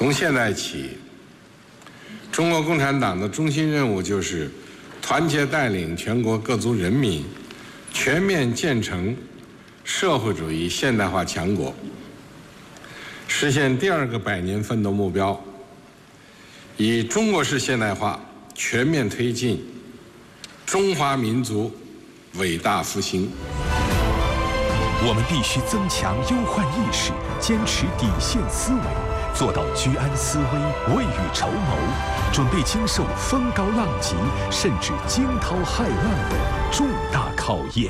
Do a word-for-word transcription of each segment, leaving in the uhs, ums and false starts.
从现在起，中国共产党的中心任务就是团结带领全国各族人民全面建成社会主义现代化强国，实现第二个百年奋斗目标，以中国式现代化全面推进中华民族伟大复兴。 我们必须增强忧患意识，坚持底线思维，做到居安思危、未雨绸缪，准备经受风高浪急甚至惊涛骇浪的重大考验。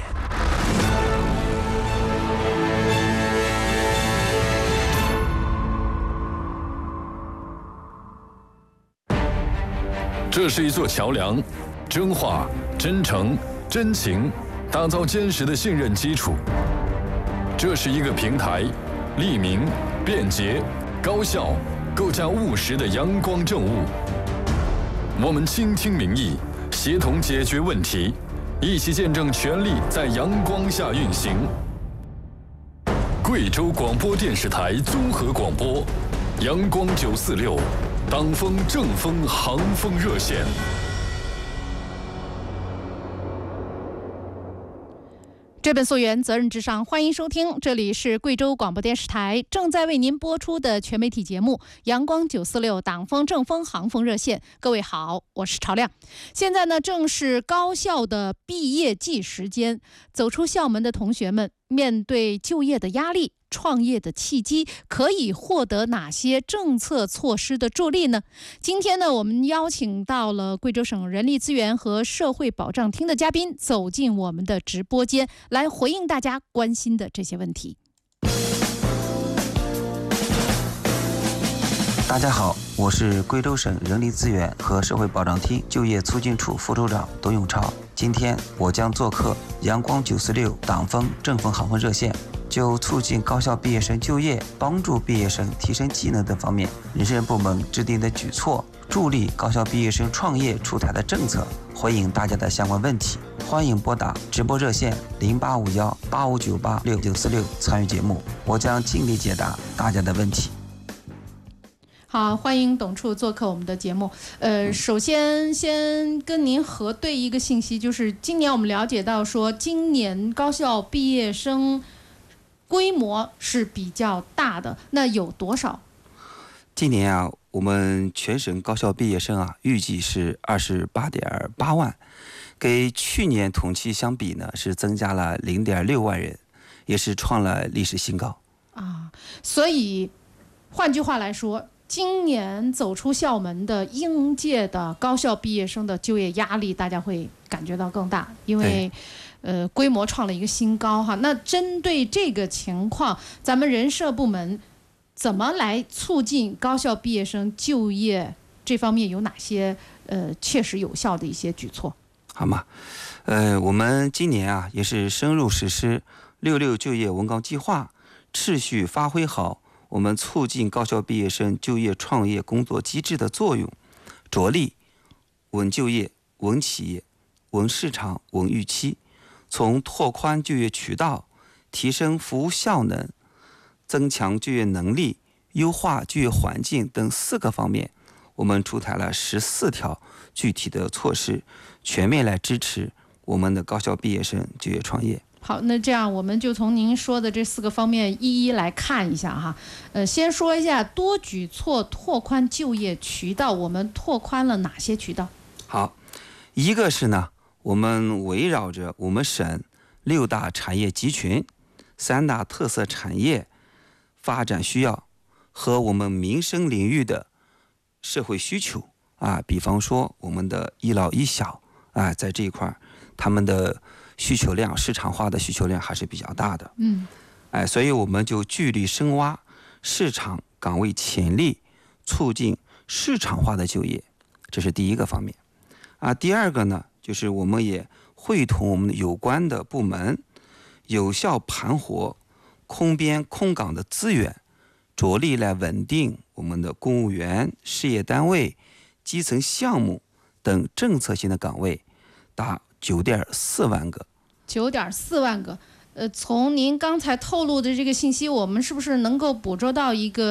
这是一座桥梁，真话、真诚、真情，打造坚实的信任基础。这是一个平台，利民、便捷、高效，构架务实的阳光政务。我们倾听民意，协同解决问题，一起见证权力在阳光下运行。贵州广播电视台综合广播，阳光九四六，党风正风航风热线。 追本溯源，责任至上，欢迎收听，这里是贵州广播电视台正在为您播出的全媒体节目《阳光九四六党风正风航风热线》。各位好，我是朝亮。现在呢，正是高校的毕业季时间，走出校门的同学们面对就业的压力、创业的契机，可以获得哪些政策措施的助力呢？今天呢，我们邀请到了贵州省人力资源和社会保障厅的嘉宾走进我们的直播间，来回应大家关心的这些问题。 大家好，我是贵州省人力资源和社会保障厅就业促进处副处长董永超。今天我将做客阳光九四六党风正风航风热线，就促进高校毕业生就业、帮助毕业生提升技能等方面，人事部门制定的举措，助力高校毕业生创业出台的政策，回应大家的相关问题。欢迎拨打直播热线零八五幺八五九八六九四六参与节目，我将尽力解答大家的问题。 好，欢迎董处做客我们的节目。呃，首先先跟您核对一个信息，就是今年我们了解到说，今年高校毕业生规模是比较大的，那有多少？ 今年啊，我们全省高校毕业生啊，预计是二十八点八万，跟去年同期相比呢，是增加了零点六万人，也是创了历史新高啊。所以，换句话来说，今年走出校门的应届的高校毕业生的就业压力，大家会感觉到更大，因为呃规模创了一个新高哈。那针对这个情况，咱们人社部门怎么来促进高校毕业生就业？这方面有哪些呃确实有效的一些举措？ 好吗？呃，我们今年啊也是深入实施六六就业文稿计划，持续发挥好我们促进高校毕业生就业创业工作机制的作用，着力稳就业、稳企业、稳市场、稳预期，从拓宽就业渠道、提升服务效能、增强就业能力、优化就业环境等四个方面，我们出台了十四条具体的措施，全面来支持我们的高校毕业生就业创业。 好，那这样我们就从您说的这四个方面一一来看一下哈。呃，先说一下多举措拓宽就业渠道，我们拓宽了哪些渠道？ 好，一个是呢，我们围绕着我们省六大产业集群、三大特色产业发展需要和我们民生领域的社会需求啊，比方说我们的一老一小啊，在这一块他们的需求量、市场化的需求量还是比较大的。 嗯， 哎，所以我们就聚力深挖市场岗位潜力，促进市场化的就业，这是第一个方面。啊，第二个呢，就是我们也会同我们有关的部门，有效盘活空编空岗的资源，着力来稳定我们的公务员、事业单位、基层项目等政策性的岗位，达九点四万个。 九点四万个。呃，从您刚才透露的这个信息，我们是不是能够捕捉到一个